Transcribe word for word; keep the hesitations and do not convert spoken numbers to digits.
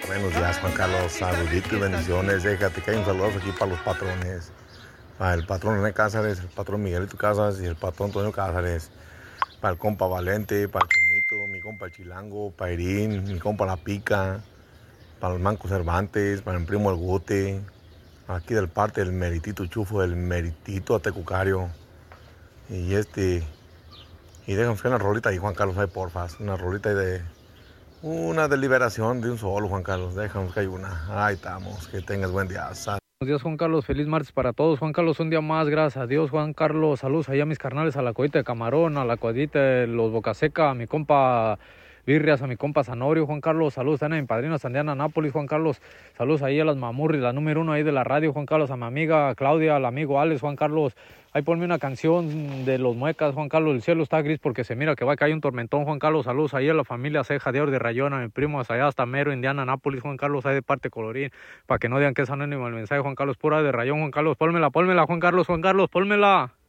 Buenos días, Juan Carlos. Saluditos y bendiciones. Déjate que hay un saludo aquí para los patrones. Para el patrón René Cázares, el patrón Miguelito Casas y el patrón Antonio Cázares. Para el compa Valente, para el Chumito, mi compa el Chilango, para Irín, mi compa La Pica. Para el Manco Cervantes, para el primo El Gote. Aquí del parte del Meritito Chufo, del Meritito Atecucario. Y este... Y déjame una rolita ahí, Juan Carlos, ahí porfas. Una rolita ahí de... Una deliberación de un solo, Juan Carlos. Déjame que hay una. Ahí estamos. Que tengas buen día. Sal- Buenos días, Juan Carlos. Feliz martes para todos. Juan Carlos, un día más. Gracias a Dios, Juan Carlos. Saludos allá a mis carnales, a la codita de camarón, a la codita de los Bocaseca, a mi compa Birrias, a mi compa Zanorio, Juan Carlos. Saludos también a mi padrino Sandiana Nápoles, Juan Carlos. Saludos ahí a las mamurris, la número uno ahí de la radio, Juan Carlos. A mi amiga Claudia, al amigo Alex, Juan Carlos. Ahí ponme una canción de los Muecas, Juan Carlos. El cielo está gris porque se mira que va a caer un tormentón, Juan Carlos. Saludos ahí a la familia Ceja de Oro de Rayón, a mi primo allá hasta Mero, Indiana, Nápoles, Juan Carlos, ahí de parte Colorín, para que no digan que es anónimo el mensaje, Juan Carlos, pura de Rayón, Juan Carlos. Pónmela, pónmela, Juan Carlos, Juan Carlos, pónmela.